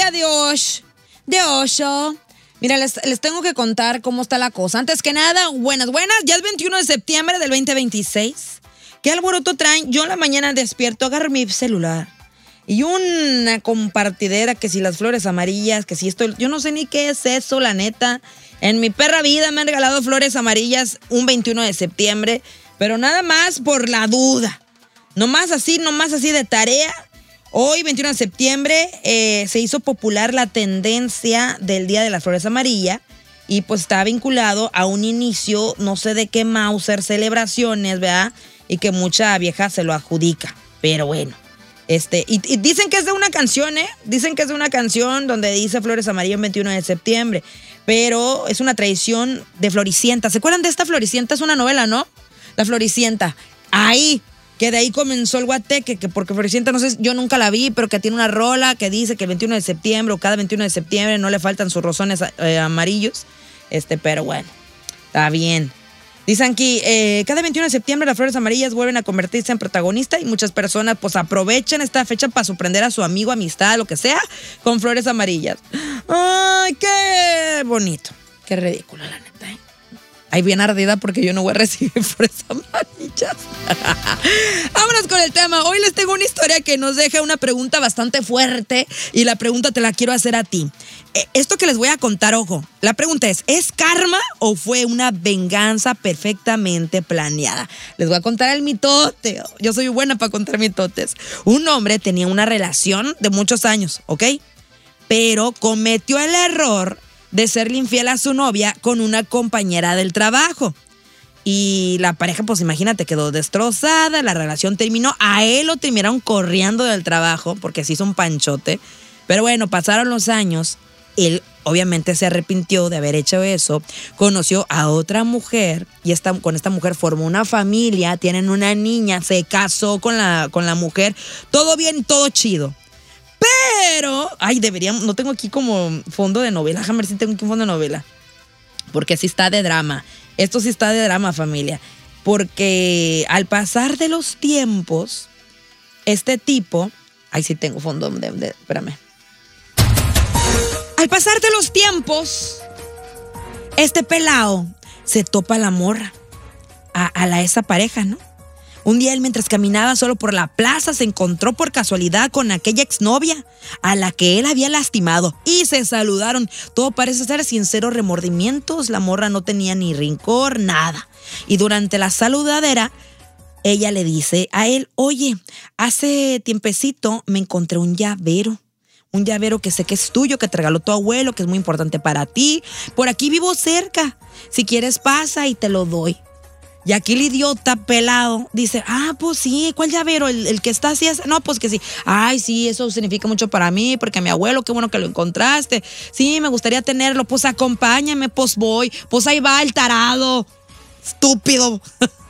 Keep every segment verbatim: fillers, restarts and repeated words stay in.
día de hoy, de ocho, mira, les, les tengo que contar cómo está la cosa. Antes que nada, buenas, buenas. Ya es veintiuno de septiembre del veinte veintiséis. ¿Qué alboroto traen? Yo en la mañana despierto, agarro mi celular y una compartidera que si las flores amarillas, que si esto, yo no sé ni qué es eso, la neta. En mi perra vida me han regalado flores amarillas un veintiuno de septiembre, pero nada más por la duda. Nomás así, nomás así de tarea. Hoy, veintiuno de septiembre, eh, se hizo popular la tendencia del Día de las Flores Amarillas y pues está vinculado a un inicio, no sé de qué Mauser, celebraciones, ¿verdad? Y que mucha vieja se lo adjudica, pero bueno. Este, y, y dicen que es de una canción, ¿eh? Dicen que es de una canción donde dice Flores Amarillas en veintiuno de septiembre, pero es una tradición de Floricienta. ¿Se acuerdan de esta Floricienta? Es una novela, ¿no? La Floricienta. Ahí. Que de ahí comenzó el guateque, que porque Floricienta, no sé, yo nunca la vi, pero que tiene una rola que dice que el veintiuno de septiembre o cada veintiuno de septiembre no le faltan sus rosones eh, amarillos. Este, pero bueno, está bien. Dicen aquí, eh, cada veintiuno de septiembre las flores amarillas vuelven a convertirse en protagonista y muchas personas pues aprovechan esta fecha para sorprender a su amigo, amistad, lo que sea, con flores amarillas. ¡Ay, qué bonito! Qué ridículo, la neta, ¿eh? Ahí bien ardida porque yo no voy a recibir flores amarillas. Vámonos con el tema. Hoy les tengo una historia que nos deja una pregunta bastante fuerte y la pregunta te la quiero hacer a ti. Esto que les voy a contar, ojo, la pregunta es, ¿es karma o fue una venganza perfectamente planeada? Les voy a contar el mitote. Yo soy buena para contar mitotes. Un hombre tenía una relación de muchos años, ¿ok? Pero cometió el error de serle infiel a su novia con una compañera del trabajo. Y la pareja, pues imagínate, quedó destrozada, la relación terminó, a él lo terminaron corriendo del trabajo porque se hizo un panchote. Pero bueno, pasaron los años, él obviamente se arrepintió de haber hecho eso, conoció a otra mujer y esta, con esta mujer formó una familia, tienen una niña, se casó con la, con la mujer, todo bien, todo chido. Pero, ay, deberíamos, no tengo aquí como fondo de novela, déjame ver si tengo aquí un fondo de novela, porque sí está de drama, esto sí está de drama, familia, porque al pasar de los tiempos, este tipo, ay, sí tengo fondo de, de espérame, al pasar de los tiempos, este pelao se topa a la morra, a, a la esa pareja, ¿no? Un día él, mientras caminaba solo por la plaza, se encontró por casualidad con aquella exnovia a la que él había lastimado y se saludaron. Todo parece ser sinceros remordimientos, la morra no tenía ni rencor, nada. Y durante la saludadera, ella le dice a él, oye, hace tiempecito me encontré un llavero. Un llavero que sé que es tuyo, que te regaló tu abuelo, que es muy importante para ti. Por aquí vivo cerca. Si quieres pasa y te lo doy. Y aquí el idiota pelado dice, ah, pues sí, ¿cuál llavero? ¿El, el que está así? No, pues que sí. Ay, sí, eso significa mucho para mí, porque mi abuelo, qué bueno que lo encontraste. Sí, me gustaría tenerlo, pues acompáñame, pues voy. Pues ahí va el tarado. Estúpido.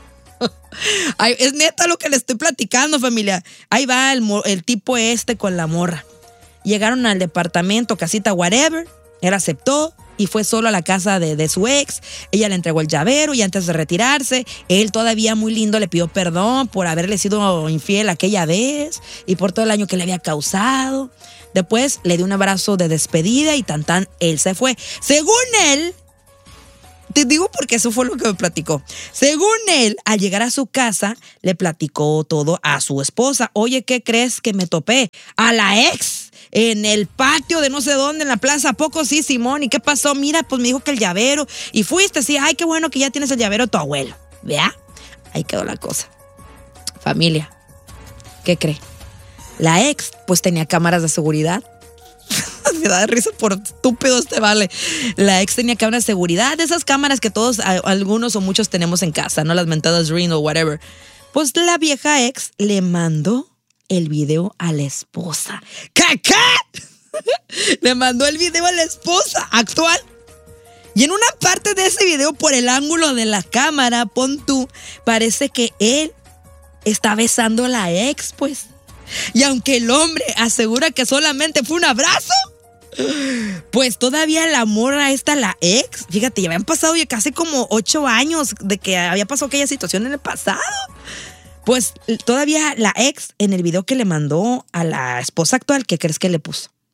Ay, es neta lo que le estoy platicando, familia. Ahí va el, el tipo este con la morra. Llegaron al departamento, casita, whatever. Él aceptó. Y fue solo a la casa de, de su ex. Ella le entregó el llavero y antes de retirarse, él todavía muy lindo le pidió perdón por haberle sido infiel aquella vez y por todo el daño que le había causado. Después le dio un abrazo de despedida y tan tan él se fue. Según él, te digo porque eso fue lo que me platicó. Según él, al llegar a su casa, le platicó todo a su esposa. Oye, ¿qué crees que me topé? A la ex. En el patio de no sé dónde, en la plaza, ¿a poco sí, Simón? ¿Y qué pasó? Mira, pues me dijo que el llavero. Y fuiste, sí, ay, qué bueno que ya tienes el llavero de tu abuelo. ¿Vea? Ahí quedó la cosa. Familia, ¿qué cree? La ex, pues tenía cámaras de seguridad. Me da risa por estúpido este vale. La ex tenía cámaras de seguridad, de esas cámaras que todos, algunos o muchos tenemos en casa, ¿no? Las mentadas Ring o whatever. Pues la vieja ex le mandó el video a la esposa. ¿Qué? ¿Qué? Le mandó el video a la esposa actual. Y en una parte de ese video, por el ángulo de la cámara, pon tú, parece que él está besando a la ex, pues. Y aunque el hombre asegura que solamente fue un abrazo, pues todavía la morra esta, la ex, fíjate, ya habían pasado ya casi como ocho años de que había pasado aquella situación en el pasado. Pues todavía la ex, en el video que le mandó a la esposa actual, ¿qué crees que le puso?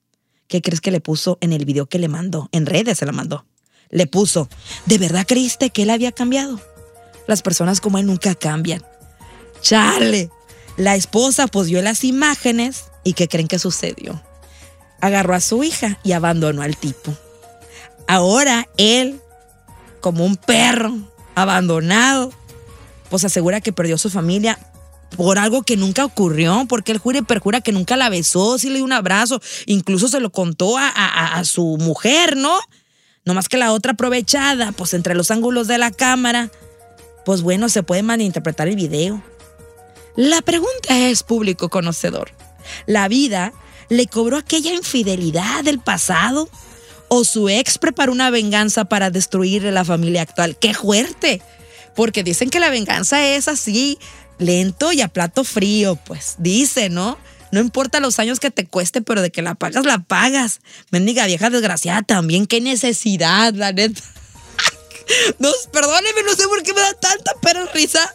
¿Qué crees que le puso en el video que le mandó? En redes se la mandó. Le puso, ¿de verdad creíste que él había cambiado? Las personas como él nunca cambian. Chale. La esposa pues vio las imágenes y ¿qué creen que sucedió? Agarró a su hija y abandonó al tipo. Ahora él, como un perro abandonado, pues asegura que perdió su familia por algo que nunca ocurrió, porque él jura y perjura que nunca la besó, sí le dio un abrazo, incluso se lo contó a, a, a su mujer, ¿no? Nomás que la otra aprovechada, pues entre los ángulos de la cámara, pues bueno, se puede malinterpretar el video. La pregunta es, público conocedor, ¿la vida le cobró aquella infidelidad del pasado? ¿O su ex preparó una venganza para destruir la familia actual? ¡Qué fuerte! Porque dicen que la venganza es así, lento y a plato frío, pues dice, ¿no? No importa los años que te cueste, pero de que la pagas, la pagas. Mendiga vieja desgraciada también, qué necesidad, la neta. No, perdóneme, no sé por qué me da tanta pena risa.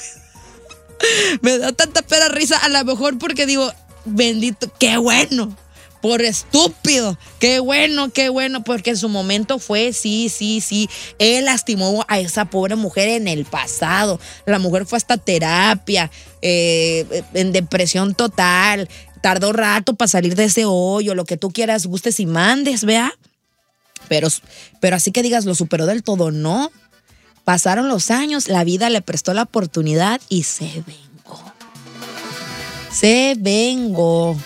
Me da tanta pena risa, a lo mejor porque digo, bendito, qué bueno. Por estúpido, qué bueno, qué bueno, porque en su momento fue, sí, sí, sí, él lastimó a esa pobre mujer en el pasado, la mujer fue hasta terapia, eh, en depresión total, tardó rato para salir de ese hoyo, lo que tú quieras, gustes y mandes, vea, pero, pero así que digas, lo superó del todo, no, pasaron los años, la vida le prestó la oportunidad y se vengó, se vengó.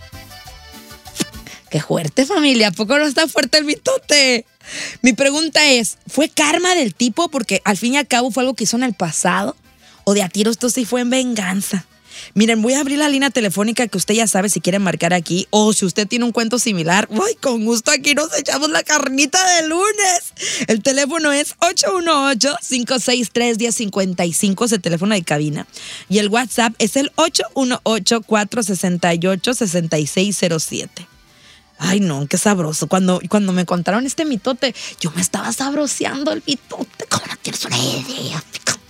¡Qué fuerte, familia! ¿A poco no está fuerte el mitote? Mi pregunta es, ¿fue karma del tipo porque al fin y al cabo fue algo que hizo en el pasado? ¿O de a tiro esto sí fue en venganza? Miren, voy a abrir la línea telefónica que usted ya sabe si quiere marcar aquí, o si usted tiene un cuento similar, ¡ay, con gusto aquí nos echamos la carnita de lunes! El teléfono es ocho uno ocho, cinco seis tres, uno cero cinco cinco, es el teléfono de cabina. Y el WhatsApp es el ocho uno ocho, cuatro seis ocho, seis seis cero siete. Ay, no, qué sabroso. Cuando, cuando me contaron este mitote, yo me estaba sabroseando el mitote. ¿Cómo no tienes una idea?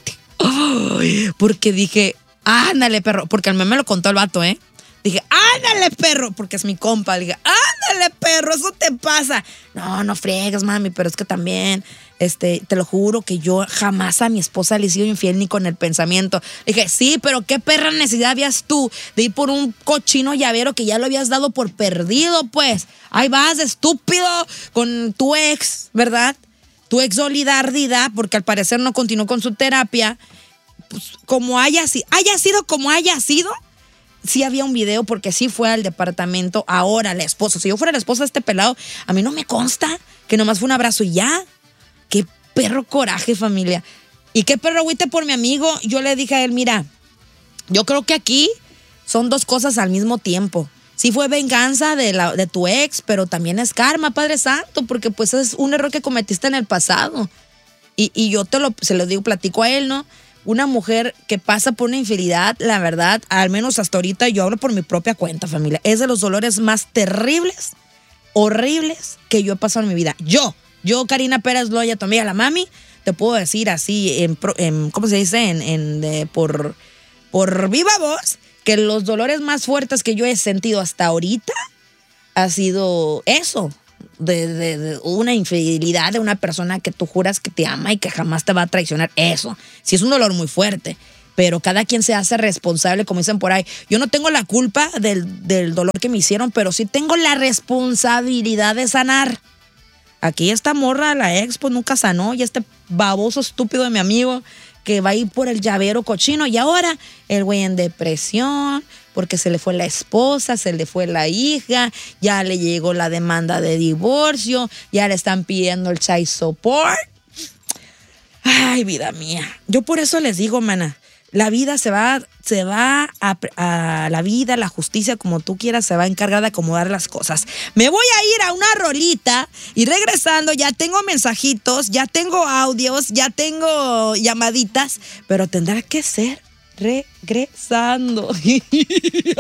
Ay, porque dije, ándale, perro. Porque al meme me lo contó el vato, ¿eh? Dije, ándale, perro, porque es mi compa. Le dije, ándale, perro, eso te pasa. No, no friegues, mami, pero es que también, este, te lo juro que yo jamás a mi esposa le he sido infiel ni con el pensamiento. Le dije, sí, pero qué perra necesidad habías tú de ir por un cochino llavero que ya lo habías dado por perdido, pues. Ahí vas, estúpido, con tu ex, ¿verdad? Tu ex solidardida, porque al parecer no continuó con su terapia. Pues, como haya, haya sido como haya sido, sí había un video porque sí fue al departamento. Ahora la esposa, si yo fuera la esposa de este pelado, a mí no me consta que nomás fue un abrazo y ya. Qué perro coraje, familia. Y qué perro agüite por mi amigo. Yo le dije a él, mira, yo creo que aquí son dos cosas al mismo tiempo. Sí fue venganza de, la, de tu ex, pero también es karma, Padre Santo, porque pues es un error que cometiste en el pasado. Y, y yo te lo, se lo digo, platico a él, ¿no? Una mujer que pasa por una infidelidad, la verdad, al menos hasta ahorita, yo hablo por mi propia cuenta, familia, es de los dolores más terribles, horribles que yo he pasado en mi vida. Yo, yo, Karina Pérez Loya, tu amiga la mami, te puedo decir así, en, en, ¿cómo se dice? En, en, de, por, por viva voz, que los dolores más fuertes que yo he sentido hasta ahorita ha sido eso. De, de, de una infidelidad de una persona que tú juras que te ama y que jamás te va a traicionar. Eso, sí es un dolor muy fuerte, pero cada quien se hace responsable, como dicen por ahí. Yo no tengo la culpa del, del dolor que me hicieron, pero sí tengo la responsabilidad de sanar. Aquí esta morra, la ex, pues nunca sanó, y este baboso estúpido de mi amigo que va a ir por el llavero cochino, y ahora el güey en depresión, porque se le fue la esposa, se le fue la hija, ya le llegó la demanda de divorcio, ya le están pidiendo el child support. Ay, vida mía. Yo por eso les digo, mana, la vida se va, se va a, a la vida, la justicia, como tú quieras, se va a encargar de acomodar las cosas. Me voy a ir a una rolita y regresando ya tengo mensajitos, ya tengo audios, ya tengo llamaditas, pero tendrá que ser regresando.